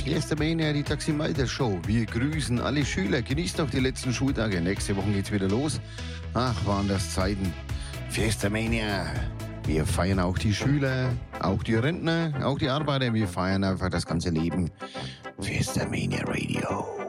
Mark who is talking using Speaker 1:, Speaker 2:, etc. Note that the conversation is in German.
Speaker 1: Fiestamania, die Taximeter-Show. Wir grüßen alle Schüler. Genießt noch die letzten Schultage. Nächste Woche geht's wieder los. Ach, waren das Zeiten. Fiestamania. Wir feiern auch die Schüler, auch die Rentner, auch die Arbeiter. Wir feiern einfach das ganze Leben. Fiestamania Radio.